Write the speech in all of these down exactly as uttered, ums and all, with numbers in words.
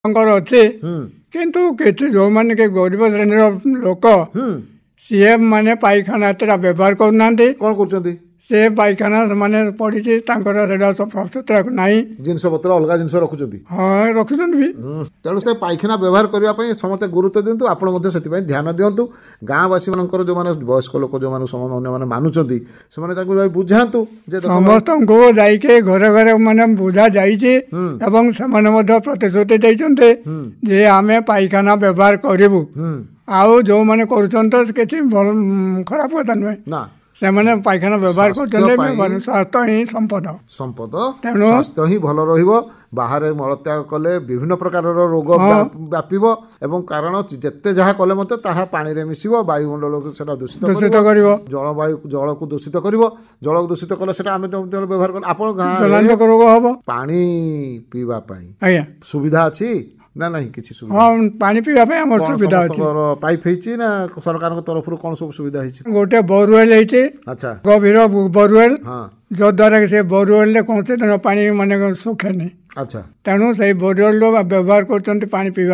अच्छे किंतु किसी जो मैंने के गरीब श्रेणी लोक सी माने पाइखाना एतटा व्यवहार करना कौन कर से पाइखाना माने पड़ी सफासुतरा नाई जिनस पत्र अलग जिनस रखुंट हाँ रखुंट भी तेणु से पाइखाना व्यवहार करने समस्त गुरुत्व दिंतु आपण से ध्यान दिंतु गाँववासी मान जो मैंने वयस्क लोक जो मैंने मानुंट से बुझातु समस्त को जाइके घरे घरे माने बुझा जाइए प्रतिश्रुति देते जे आम पाइखाना व्यवहार करूँ आउ जो मैंने कर खराब कथा नुहे ना से मैंने पाइखाना व्यवहार कर स्वास्थ्य ही संपद संपद स्वास्थ्य ही भल रहिबो बाहर मलत्याग कले विभिन्न प्रकार रोग व्यापिब एवं कारण जेते जहाँ कले मत ताहा पानी रे मिसिबो वायुमंडल को सेटा दूषित करिवो जलवायु जल को दूषित करिवो जल को दूषित कले सेटा आमे व्यवहार कर आपण गाँ रोग हबो पानी पीवा पई आज्ञा सुविधा अछि ना नहीं किसी सुविधा हाँ पानी पीवा पे हमर सुविधा अछि पाइप हेछि ना सरकार के तरफ कोन सब सुविधा हेछि गोटे बोरवेल हेछि अच्छा गभीर बोरवेल हां जो द्वारा से बोरवेल ले कौन से पानी माने सुखे नहीं अच्छा तेणु से बोरवेल व्यवहार कर पानी पीवा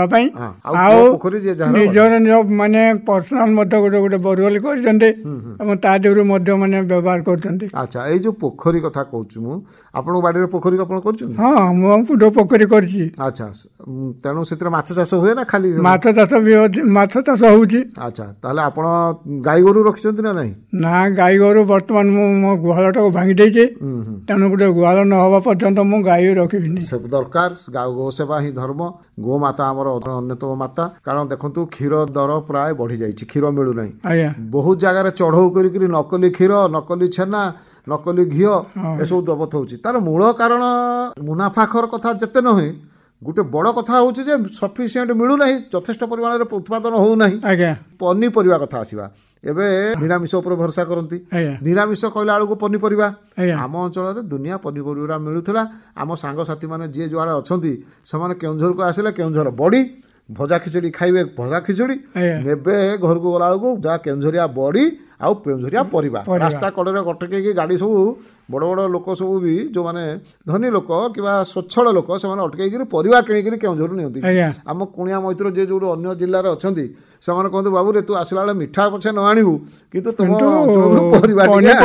निजर माने पर्सनाल गोटे गोटे बोरवेल कर माने व्यवहार कर अच्छा ये जो पोखरी कथा कहूँ मु आपन बाड़ी रे पोखरी अपन कर हाँ मुझे पोखरी कर अच्छा तेणु से माछ चाष हुए ना खाली माछ चाष भी माछ चाष होउची अच्छा ताले आपण गाई गोरु रखिसंती ना नहीं ना गाई गोरु वर्तमान मु मो गुहालटा को भांगी देछे तेणु गोटे गुहाल न हवा पर्यंत मु गाई रखिबिनी सब दरकार गौ सेवा ही धर्म गो माता आमर अन्यतम माता कारण देखंतु क्षीर दर प्राय बढ़ी जाइछि क्षीर मिलु नहीं बहुत जगह चढ़ऊ करी नकली क्षीर नकली छेना नकली घीओ एसबू दबत होउछि तार मूल कारण मुनाफाखर कथा जते न होई गोटे बड़ कथा हूँ जे सफिसीयंट मिलूना यथेष्ट परिमाण उत्पादन होना पनीपरिया कथा आसवा एबे निरामिष उपर भरसा करती निरामिष कहला बेलू पनीपरिया आम अंचल दुनिया पनीपरिया मिलूला आम सांगसाथी मैंने जी जुआड़े अच्छा से केउझर को आसिले केउझर बड़ी भजा खिचड़ी खाइबे भजा खिचड़ी नेबे घर को गला बेलू जहाँ केउझरिया बड़ी आउ पेंझरिया परिबा रास्ता कड़े अटके गाड़ी सब बड़ बड़ लोक सब भी जो माने धनी लोक कि स्वच्छल लोक से अटके परिबा किणिक केउझर नियंती आम कुणिया मैत्र जे जो अन्य जिले में अच्छा से कहते बाबू रे तू आसला बेले मिठा पछे न आणिबू किंतु तुम परिबा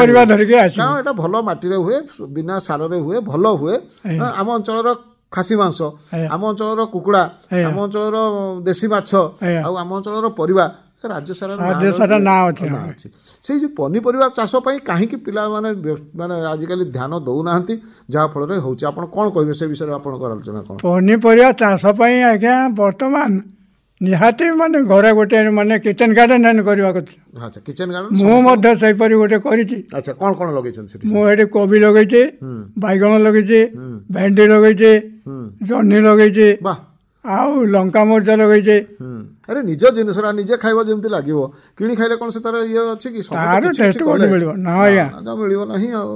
कारण एटा भल माटी हुए बिना सार हुए भल हुए आम अंचल खासी मांस आम अंचल कुकुड़ा आम अंचल देशी माछ आम अंचल परिबा राज्य सारा ना अच्छी से जो पनीपरिया चाष कहीं पिला माने माने आजिकल ध्यान दौना जहाँ फल होची आपण कौन कहे से विषय आप आलोचना कौन पनीपरिया चाष आज्ञा बर्तमान निहाती माने घरे गोटे माने किचन गार्डन करवा अच्छा किचन गार्डन मु सेपरी गोटे करी अच्छा कौन कौन लगे मुझे कोबी लगे बैगण लगे भेंडी लगे जह्नी लगे आउ लंका मरचा लगे अरे निज जिनस निजे खाइबा जेमती लागिवो किणी खाइले कोन से तार ये अछि कि सब टेस्ट मिलबो ना मिलबो नहीं।